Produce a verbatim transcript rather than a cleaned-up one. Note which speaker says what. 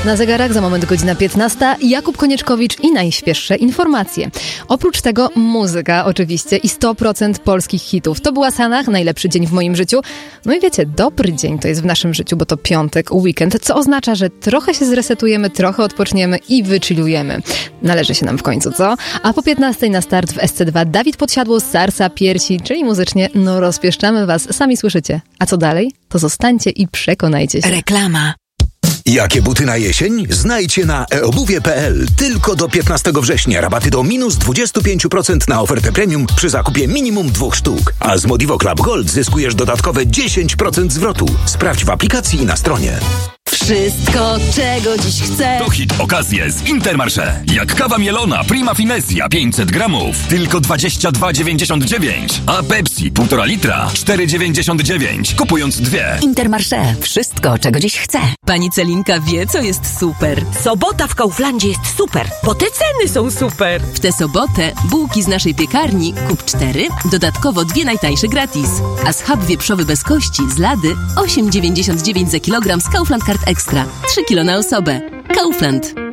Speaker 1: Na zegarach za moment godzina piętnasta. Jakub Konieczkowicz i najświeższe informacje. Oprócz tego muzyka oczywiście i sto procent polskich hitów. To była Sanach, najlepszy dzień w moim życiu. No i wiecie, dobry dzień to jest w naszym życiu, bo to piątek, weekend, co oznacza, że trochę się zresetujemy, trochę odpoczniemy i wychillujemy. Należy się nam w końcu, co? A po piętnastej na start w S C dwa Dawid Podsiadło z Sarsa Piersi, czyli muzycznie, no rozpieszczamy was, sami słyszycie. A co dalej? To zostańcie i przekonajcie się.
Speaker 2: Reklama.
Speaker 3: Jakie buty na jesień? Znajdźcie na e obuwie kropka p l. Tylko do piętnastego września rabaty do minus dwadzieścia pięć procent na ofertę premium przy zakupie minimum dwóch sztuk. A z Modivo Club Gold zyskujesz dodatkowe dziesięć procent zwrotu. Sprawdź w aplikacji i na stronie.
Speaker 2: Wszystko, czego dziś chcę.
Speaker 4: To hit okazje z Intermarché. Jak kawa mielona Prima Finesia pięćset gramów, tylko dwadzieścia dwa dziewięćdziesiąt dziewięć. A Pepsi półtora litra, cztery dziewięćdziesiąt dziewięć. Kupując dwie.
Speaker 2: Intermarché. Wszystko, czego dziś chcę. Pani Celinka wie, co jest super.
Speaker 5: Sobota w Kauflandzie jest super, bo te ceny są super.
Speaker 2: W tę sobotę bułki z naszej piekarni kup cztery, dodatkowo dwie najtańsze gratis. A schab wieprzowy bez kości z lady osiem dziewięćdziesiąt dziewięć za kilogram z Kaufland Card Extra. trzy kilo na osobę. Kaufland.